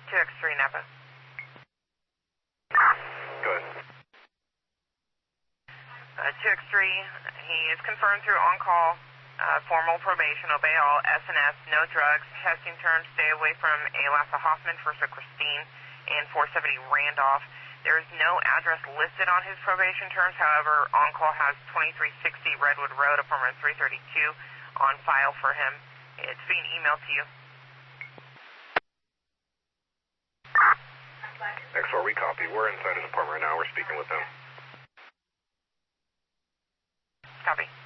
2X3 Napa. Go ahead. 2X3, he is confirmed through on-call, formal probation, obey all, S&S, no drugs, testing terms, stay away from Alasa Hoffman, First of Christine, and 470 Randolph. There is no address listed on his probation terms. However, on-call has 2360 Redwood Road, apartment 332, on file for him. It's being emailed to you. X4, we copy. We're inside his apartment right now. We're speaking with him. Copy.